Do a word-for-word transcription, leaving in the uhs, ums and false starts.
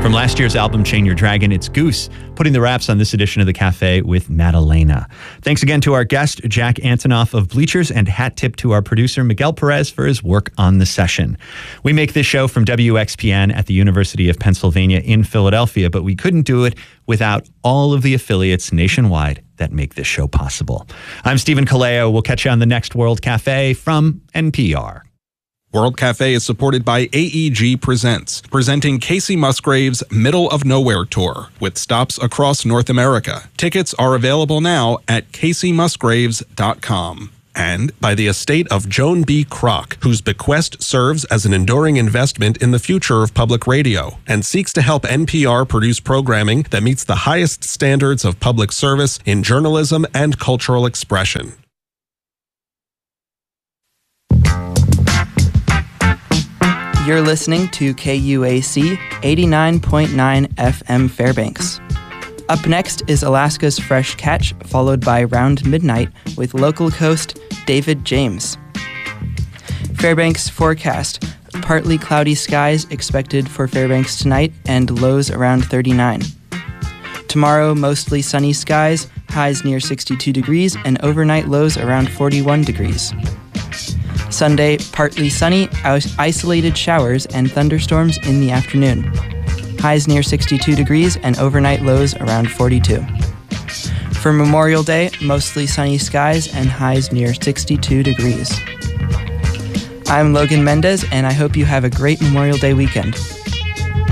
From last year's album, Chain Your Dragon, it's Goose, putting the wraps on this edition of The Cafe with Madalena. Thanks again to our guest, Jack Antonoff of Bleachers, and hat tip to our producer, Miguel Perez, for his work on the session. We make this show from W X P N at the University of Pennsylvania in Philadelphia, but we couldn't do it without all of the affiliates nationwide that make this show possible. I'm Stephen Kaleo. We'll catch you on the next World Cafe from N P R. World Cafe is supported by A E G Presents, presenting Casey Musgrave's Middle of Nowhere Tour, with stops across North America. Tickets are available now at casey musgraves dot com. And by the estate of Joan B. Kroc, whose bequest serves as an enduring investment in the future of public radio, and seeks to help N P R produce programming that meets the highest standards of public service in journalism and cultural expression. You're listening to K U A C eighty-nine point nine F M Fairbanks. Up next is Alaska's Fresh Catch, followed by Round Midnight with local host David James. Fairbanks forecast: partly cloudy skies expected for Fairbanks tonight and lows around thirty-nine. Tomorrow, mostly sunny skies, highs near sixty-two degrees, and overnight lows around forty-one degrees. Sunday, partly sunny, isolated showers and thunderstorms in the afternoon. Highs near sixty-two degrees and overnight lows around forty-two. For Memorial Day, mostly sunny skies and highs near sixty-two degrees. I'm Logan Mendez, and I hope you have a great Memorial Day weekend.